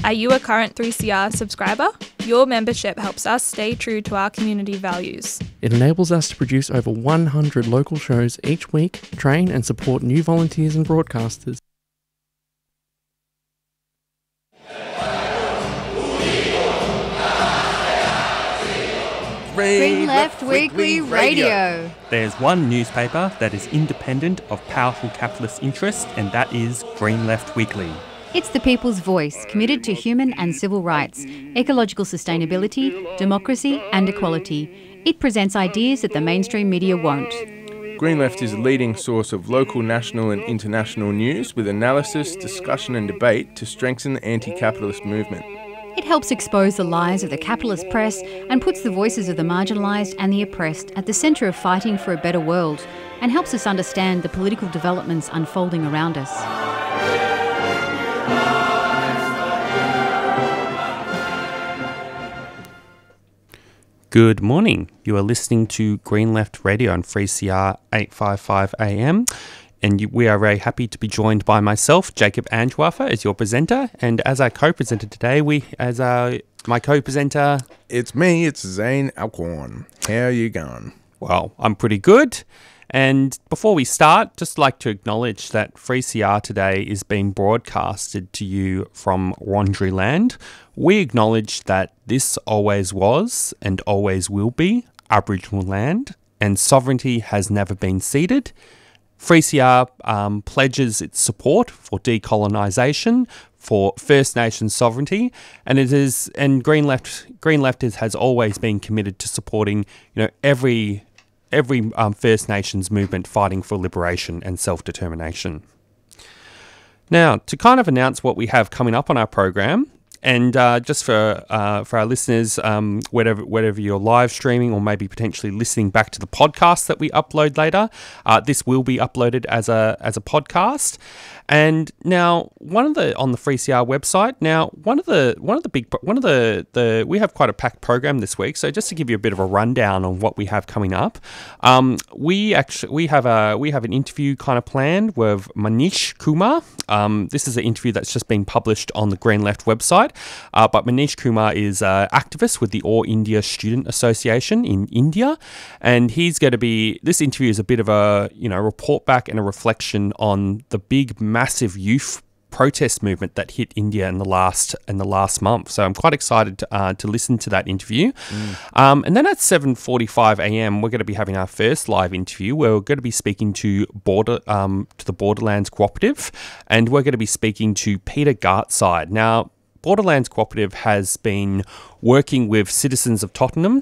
Are you a current 3CR subscriber? Your membership helps us stay true to our community values. It enables us to produce over 100 local shows each week, train and support new volunteers and broadcasters. Green Left Weekly Radio. There's one newspaper that is independent of powerful capitalist interests, and that is Green Left Weekly. It's the people's voice, committed to human and civil rights, ecological sustainability, democracy and equality. It presents ideas that the mainstream media won't. Green Left is a leading source of local, national and international news with analysis, discussion and debate to strengthen the anti-capitalist movement. It helps expose the lies of the capitalist press and puts the voices of the marginalised and the oppressed at the centre of fighting for a better world, and helps us understand the political developments unfolding around us. Good morning. You are listening to Green Left Radio on 3CR 855 AM. And we are very happy to be joined by myself, Jacob Anjwaffer, as your presenter. And as our co-presenter today, my co-presenter... It's me, it's Zane Alcorn. How are you going? Well, I'm pretty good. And before we start, just like to acknowledge that 3CR today is being broadcasted to you from Wurundjeri Land. We acknowledge that this always was and always will be Aboriginal land, and sovereignty has never been ceded. 3CR pledges its support for decolonisation, for First Nations sovereignty, and Green Left has always been committed to supporting, every First Nations movement fighting for liberation and self-determination. Now, to kind of announce what we have coming up on our program, and just for our listeners, whatever you're live streaming or maybe potentially listening back to the podcast that we upload later, this will be uploaded as a podcast. And now, on the 3CR website. Now, we have quite a packed program this week. So just to give you a bit of a rundown on what we have coming up, we have an interview kind of planned with Manish Kumar. This is an interview that's just been published on the Green Left website. But Manish Kumar is an activist with the All India Student Association in India, and this interview is a bit of a report back and a reflection on the big, massive youth protest movement that hit India in the last month. So I'm quite excited to listen to that interview. And then at 7:45 a.m. we're going to be having our first live interview where we're going to be speaking to the Borderlands Cooperative, and we're going to be speaking to Peter Gartside. Now, Borderlands Cooperative has been working with citizens of Tottenham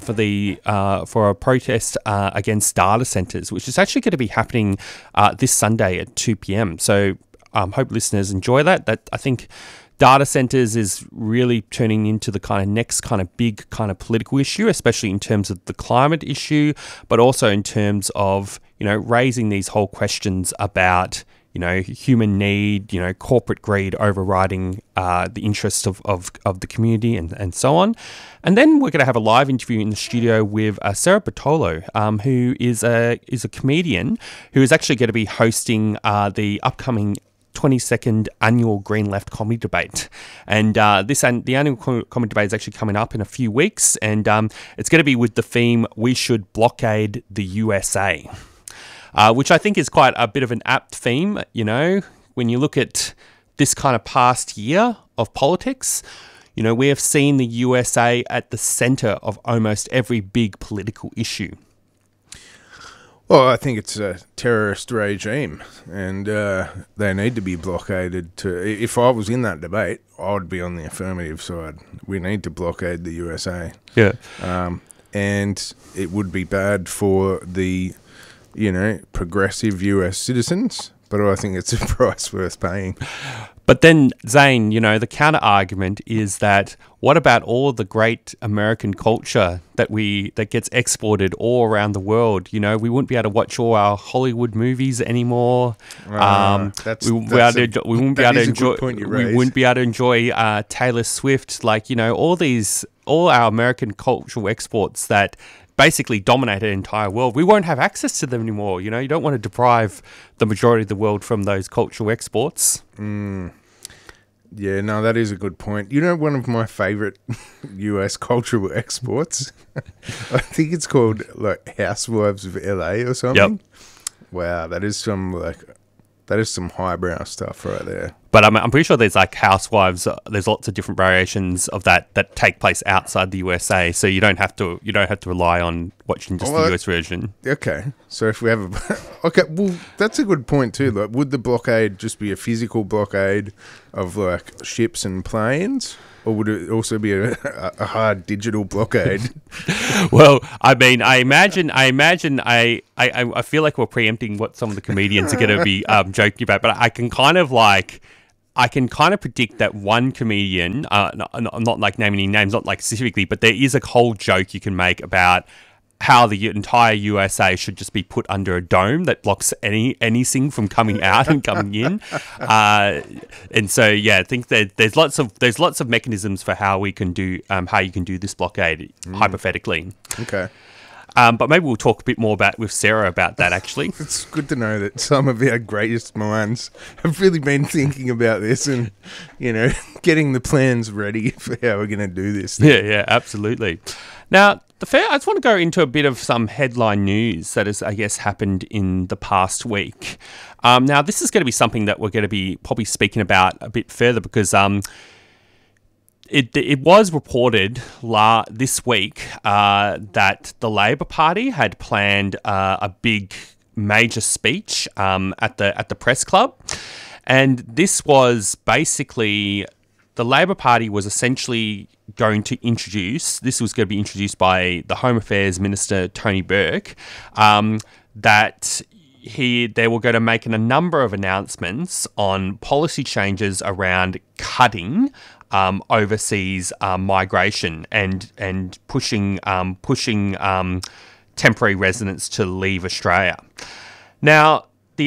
for a protest against data centres, which is actually going to be happening this Sunday at 2 p.m. So hope listeners enjoy that. I think data centres is really turning into the kind of next kind of big kind of political issue, especially in terms of the climate issue, but also in terms of raising these whole questions about human need, corporate greed overriding the interests of the community and so on. And then we're going to have a live interview in the studio with Sarah Bartolo, who is a comedian who is actually going to be hosting the upcoming 22nd annual Green Left Comedy Debate. And the annual comedy debate is actually coming up in a few weeks, and it's going to be with the theme, "We should blockade the USA." Which I think is quite a bit of an apt theme, when you look at this kind of past year of politics. We have seen the USA at the centre of almost every big political issue. Well, I think it's a terrorist regime, and they need to be blockaded. If I was in that debate, I would be on the affirmative side. We need to blockade the USA. Yeah. And it would be bad for the progressive US citizens, but I think it's a price worth paying. But then, Zane, the counter argument is that what about all the great American culture that gets exported all around the world? We wouldn't be able to watch all our Hollywood movies anymore. We wouldn't be able to enjoy Taylor Swift, all our American cultural exports that basically dominate the entire world. We won't have access to them anymore. You don't want to deprive the majority of the world from those cultural exports. Yeah, no, that is a good point. You know, one of my favorite US cultural exports, I think it's called like Housewives of LA or something. Yep. Wow, that is some highbrow stuff right there. But I'm pretty sure there's like Housewives. There's lots of different variations of that take place outside the USA. So you don't have to rely on watching just the US version. Okay, so if we have okay, well, that's a good point too. Like, would the blockade just be a physical blockade of like ships and planes, or would it also be a hard digital blockade? Well, I mean, I feel like we're preempting what some of the comedians are going to be joking about, but I can kind of predict that one comedian, I'm not like naming any names, not like specifically, but there is a whole joke you can make about how the entire USA should just be put under a dome that blocks anything from coming out and coming in. And so, yeah, I think that there's lots of mechanisms for how you can do this blockade hypothetically. Okay. But maybe we'll talk a bit more with Sarah about that, actually. It's good to know that some of our greatest minds have really been thinking about this and, getting the plans ready for how we're going to do this thing. Yeah, absolutely. Now, I just want to go into a bit of some headline news that has, I guess, happened in the past week. Now, this is going to be something that we're going to be probably speaking about a bit further because it was reported this week that the Labor Party had planned a big major speech at the press club, and this was basically the Labor Party was essentially going to introduce. This was going to be introduced by the Home Affairs Minister Tony Burke. That they were going to make a number of announcements on policy changes around cutting overseas migration and pushing temporary residents to leave Australia. Now, the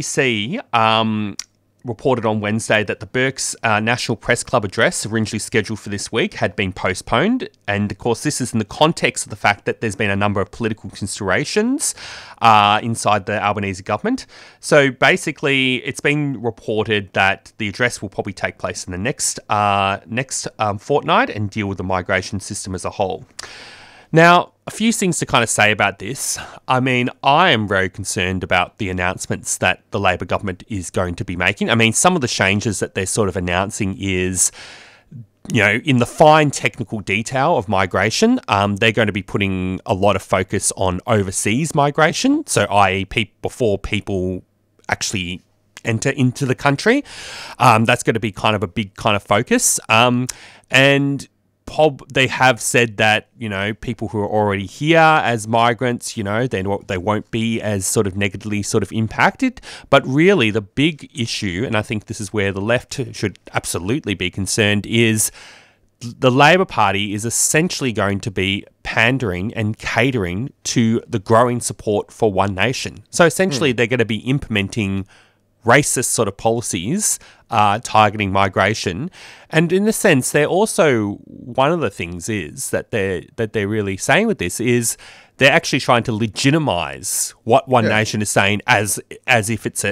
ABC reported on Wednesday that the Burke's National Press Club address, originally scheduled for this week, had been postponed. And, of course, this is in the context of the fact that there's been a number of political considerations inside the Albanese government. So, basically, it's been reported that the address will probably take place in the next fortnight and deal with the migration system as a whole. Now, a few things to kind of say about this. I mean, I am very concerned about the announcements that the Labor government is going to be making. I mean, some of the changes that they're sort of announcing is, in the fine technical detail of migration, they're going to be putting a lot of focus on overseas migration. So, i.e. before people actually enter into the country. That's going to be kind of a big kind of focus. And they have said that, people who are already here as migrants, they won't be as sort of negatively sort of impacted. But really the big issue, and I think this is where the left should absolutely be concerned, is the Labor Party is essentially going to be pandering and catering to the growing support for One Nation. So essentially they're going to be implementing racist sort of policies targeting migration, and in a sense, they're also, one of the things is that they're really saying with this is they're actually trying to legitimize what One Nation is saying as if it's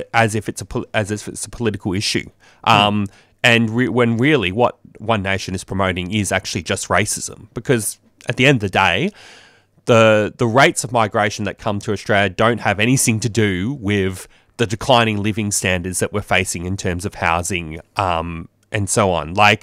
a political issue, when really what One Nation is promoting is actually just racism, because at the end of the day, the rates of migration that come to Australia don't have anything to do with the declining living standards that we're facing in terms of housing and so on. Like,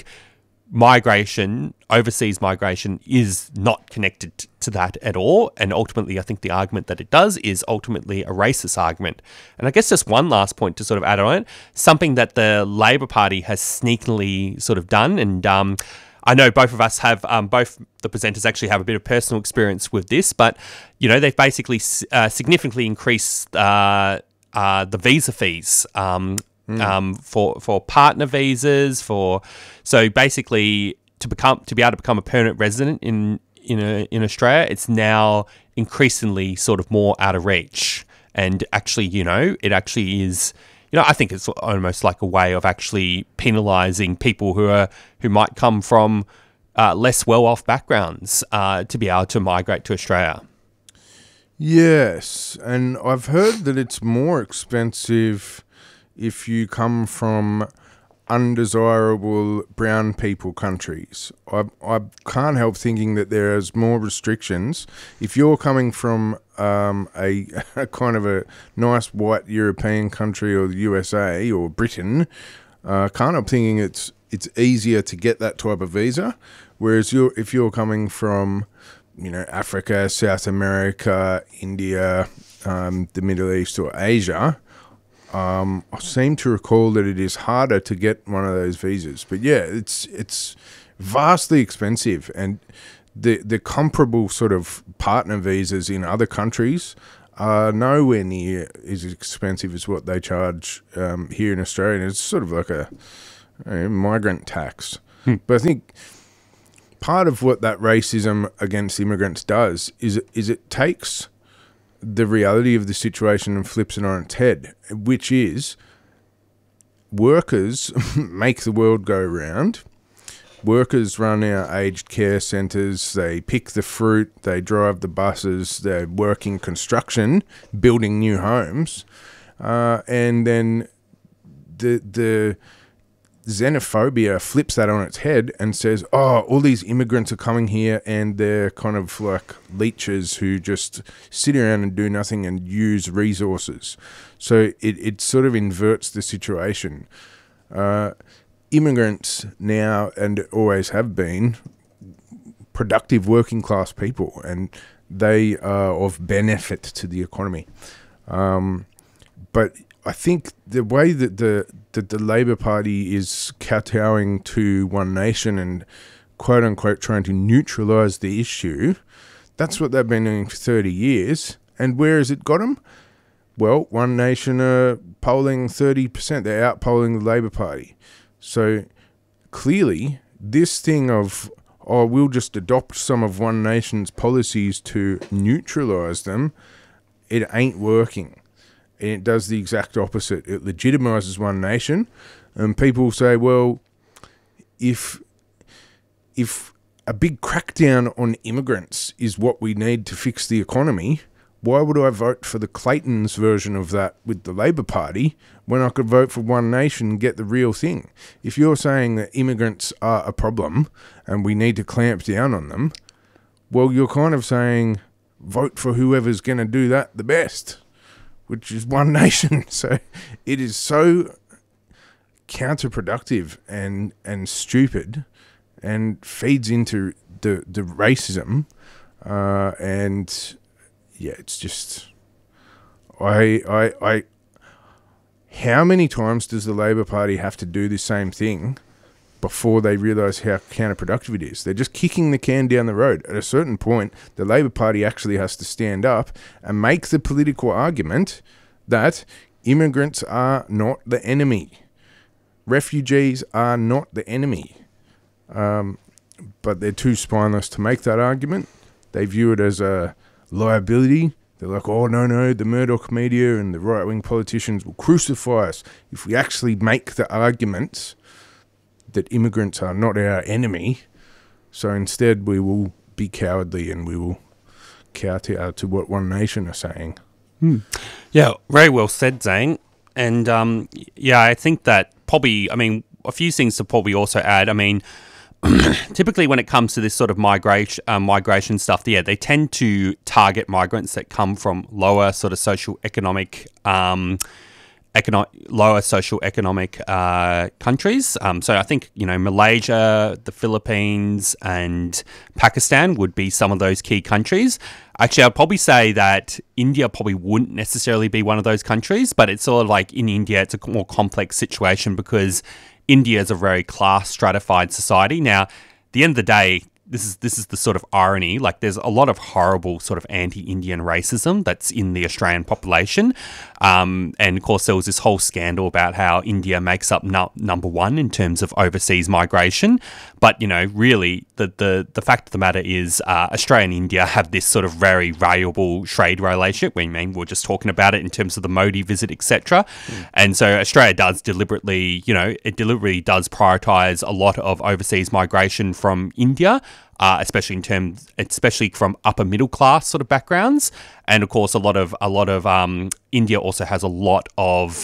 overseas migration is not connected to that at all. And ultimately, I think the argument that it does is ultimately a racist argument. And I guess just one last point to sort of add on it, something that the Labor Party has sneakily sort of done, and I know both of us have, both the presenters actually have a bit of personal experience with this, but, they've basically significantly increased the visa fees for partner visas, so basically to be able to become a permanent resident in Australia, it's now increasingly sort of more out of reach. And actually, it actually is, I think it's almost like a way of actually penalising people who might come from less well-off backgrounds to be able to migrate to Australia. Yes, and I've heard that it's more expensive if you come from undesirable brown people countries. I can't help thinking that there's more restrictions. If you're coming from a kind of a nice white European country or the USA or Britain, can't help thinking it's easier to get that type of visa. Whereas if you're coming from, Africa, South America, India, the Middle East or Asia, I seem to recall that it is harder to get one of those visas. But yeah, it's vastly expensive, and the comparable sort of partner visas in other countries are nowhere near as expensive as what they charge here in Australia. And it's sort of like a migrant tax. But I think part of what that racism against immigrants does is it takes the reality of the situation and flips it on its head, which is workers make the world go round. Workers run our aged care centres, they pick the fruit, they drive the buses, they work in construction, building new homes, and then the xenophobia flips that on its head and says, oh, all these immigrants are coming here and they're kind of like leeches who just sit around and do nothing and use resources. So it sort of inverts the situation. Immigrants now, and always have been, productive working class people, and they are of benefit to the economy. But I think the way that the Labor Party is kowtowing to One Nation and quote unquote trying to neutralise the issue, that's what they've been doing for 30 years. And where has it got them? Well, One Nation are polling 30%. They're out-polling the Labor Party. So clearly this thing of, oh, we'll just adopt some of One Nation's policies to neutralise them, it ain't working. And it does the exact opposite. It legitimises One Nation, and people say, well, if a big crackdown on immigrants is what we need to fix the economy, why would I vote for the Clayton's version of that with the Labor Party when I could vote for One Nation and get the real thing? If you're saying that immigrants are a problem and we need to clamp down on them, well, you're kind of saying vote for whoever's going to do that the best, which is One Nation. So it is so counterproductive and stupid and feeds into the racism. And yeah, it's just, how many times does the Labor Party have to do the same thing before they realise how counterproductive it is? They're just kicking the can down the road. At a certain point, the Labor Party actually has to stand up and make the political argument that immigrants are not the enemy. Refugees are not the enemy. But they're too spineless to make that argument. They view it as a liability. They're like, oh, no, the Murdoch media and the right-wing politicians will crucify us if we actually make the arguments that immigrants are not our enemy. So instead we will be cowardly and we will kowtow to what One Nation are saying. Yeah, very well said, Zane. And yeah, I think that probably, a few things to probably also add. Typically when it comes to this sort of migration stuff, yeah, they tend to target migrants that come from lower sort of socioeconomic countries. So I think, Malaysia, the Philippines and Pakistan would be some of those key countries. Actually, I'd probably say that India probably wouldn't necessarily be one of those countries, but it's sort of like in India, it's a more complex situation because India is a very class stratified society. Now, at the end of the day, this is the sort of irony. Like, there's a lot of horrible sort of anti-Indian racism that's in the Australian population. And of course, there was this whole scandal about how India makes up number one in terms of overseas migration. But, really, the fact of the matter is Australia and India have this sort of very valuable trade relationship. We're just talking about it in terms of the Modi visit, etc. And so Australia does deliberately, does prioritise a lot of overseas migration from India. Especially from upper middle class sort of backgrounds, and of course a lot of India also has a lot of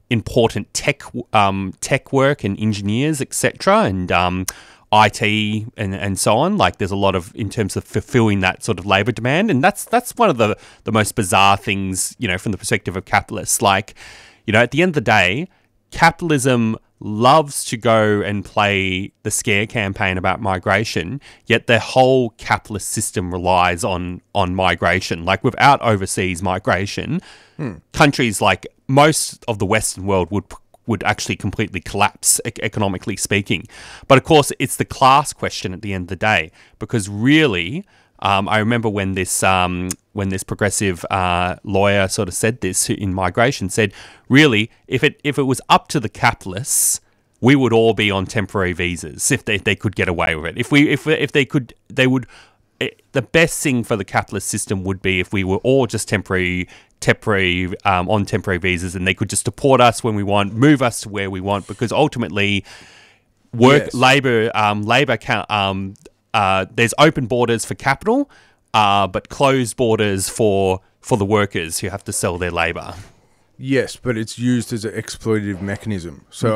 important tech work and engineers, etc., and IT and so on. Like there's a lot of in terms of fulfilling that sort of labour demand, and that's one of the most bizarre things, from the perspective of capitalists. Like, at the end of the day, capitalism loves to go and play the scare campaign about migration, yet their whole capitalist system relies on migration. Like without overseas migration, countries like most of the Western world would actually completely collapse, economically speaking. But of course, it's the class question at the end of the day, because really, I remember when this progressive lawyer sort of said this in migration, said, really, if it was up to the capitalists, we would all be on temporary visas if they could get away with it. If they could, they would. The best thing for the capitalist system would be if we were all just temporary on temporary visas, and they could just deport us when we want, move us to where we want, because ultimately, labor there's open borders for capital, but closed borders for the workers who have to sell their labor. Yes, but it's used as an exploitative mechanism. So